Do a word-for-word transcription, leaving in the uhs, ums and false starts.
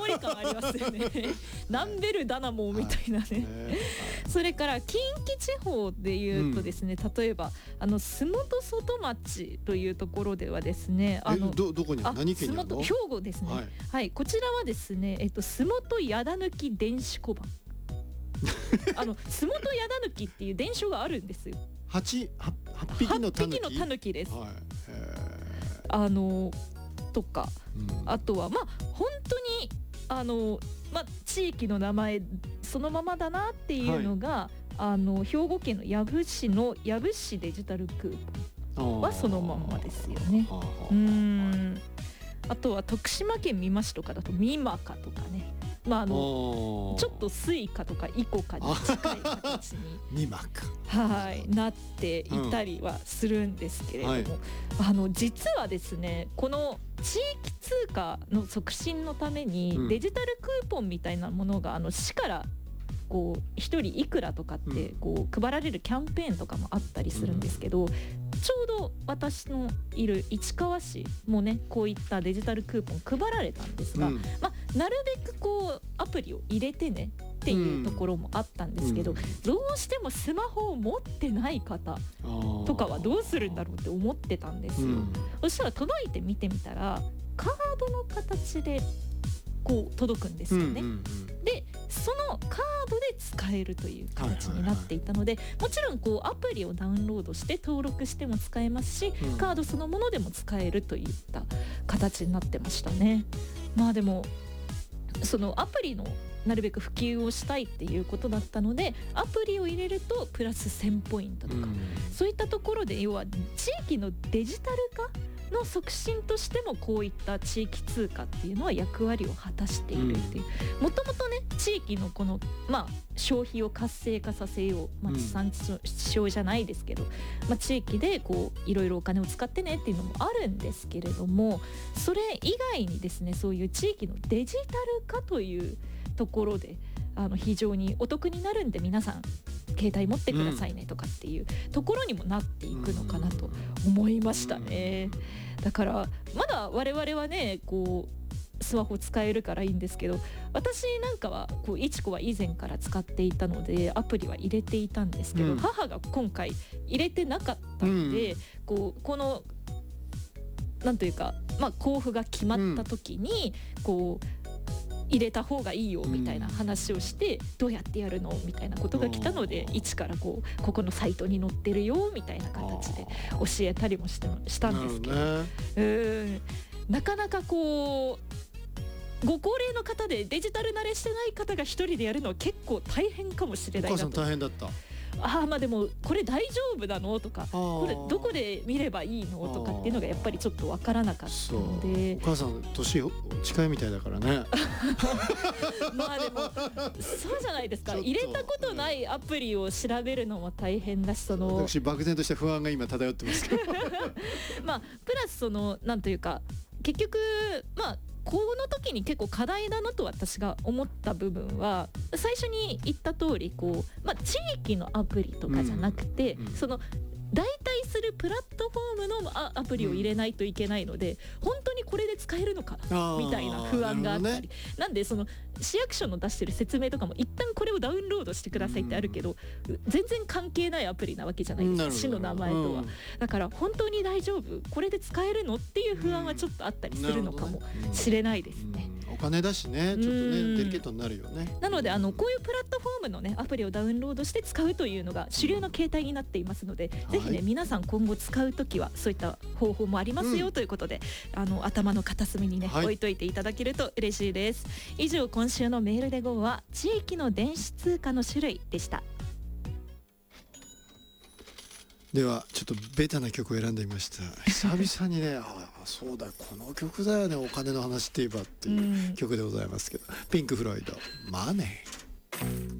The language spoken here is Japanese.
モリ感ありますよねナンベルダナモみたいなね、はいね、それから近畿地方でいうとですね、うん、例えばあの洲本外町というところではですね、あのど, どこに何県にあるの？ 兵庫ですね、はいはい、こちらはですね、えっと、洲本矢田抜電子小判あの洲本矢田抜っていう伝承があるんですよ。 8, 8, 8匹のタヌキ、 はっぴきのタヌキです、 はい、 あのとか、 うん、 あとはまあ本当にあの、まあ、地域の名前そのままだなっていうのが、はい、あの兵庫県の養父市の養父市デジタルクーポンはそのまんまですよね。うーん、あとは徳島県美馬市とかだと美馬かとかね、まあ、あのちょっとスイカとかイコカに近い形に美馬か、 はい、なっていたりはするんですけれども、うん、はい、あの実はですね、この地域通貨の促進のためにデジタルクーポンみたいなものがあの市からこうひとりいくらとかってこう配られるキャンペーンとかもあったりするんですけど、ちょうど私のいる市川市もねこういったデジタルクーポン配られたんですが、うん、まあ、なるべくこうアプリを入れてねっていうところもあったんですけど、うん、どうしてもスマホを持ってない方とかはどうするんだろうって思ってたんですよ、うん、そしたら届いて見てみたらカードの形でこう届くんですよね、うんうんうん、でそのカードで使えるという形になっていたので、はいはいはい、もちろんこうアプリをダウンロードして登録しても使えますし、うん、カードそのものでも使えるといった形になってましたね。まあでもそのアプリのなるべく普及をしたいっていうことだったので、アプリを入れるとプラスせんポイントとか、うん、そういったところで要は地域のデジタル化の促進としてもこういった地域通貨っていうのは役割を果たしているっていう、もともとね地域のこの、まあ、消費を活性化させよう、まあ、地産地消じゃないですけど、まあ、地域でこういろいろお金を使ってねっていうのもあるんですけれども、それ以外にですねそういう地域のデジタル化というところであの非常にお得になるんで皆さん携帯持ってくださいねとかっていうところにもなっていくのかなと思いましたね。だからまだ我々はねこうスマホ使えるからいいんですけど、私なんかはこういちこは以前から使っていたのでアプリは入れていたんですけど、うん、母が今回入れてなかったんで、うん、こうこのなんというか、まあ、交付が決まった時にこう入れた方がいいよみたいな話をして、どうやってやるのみたいなことが来たので、一からこうここのサイトに載ってるよみたいな形で教えたりもしてしたんですけど、な, うんなかなかこうご高齢の方でデジタル慣れしてない方が一人でやるのは結構大変かもしれないなと。 お母さん大変だった？ あまあでもこれ大丈夫なのとか、これどこで見ればいいのとかっていうのがやっぱりちょっと分からなかったので、 お母さん年近いみたいだからねまあでもそうじゃないですか、入れたことないアプリを調べるのも大変だし、その私漠然とした不安が今漂ってますけどまあプラスそのなんというか結局まあこの時に結構課題だなと私が思った部分は、最初に言った通りこう、まあ、地域のアプリとかじゃなくて、うんうん、その代替するプラットフォームのアプリを入れないといけないので、うん、本当にこれで使えるのかみたいな不安があったり、ね、なんでその市役所の出してる説明とかも一旦これをダウンロードしてくださいってあるけど、うん、全然関係ないアプリなわけじゃないですか、市の名前とは、うん、だから本当に大丈夫これで使えるのっていう不安はちょっとあったりするのかもしれないですね、 うん、お金だしねちょっとねデリケートになるよね。 なのであのこういうプラットフォームのねアプリをダウンロードして使うというのが主流の形態になっていますので、うん、ぜひね、はい、皆さん今後使うときはそういった方法もありますよということで、うん、あの頭の片隅にね、はい、置いといていただけると嬉しいです。以上今週のメールでごは地域の電子通貨の種類でした。 ではちょっとベタな曲を選んでみました。久々にねあそうだこの曲だよねお金の話って言えばっていう曲でございますけど、うん、ピンク・フロイドマネー。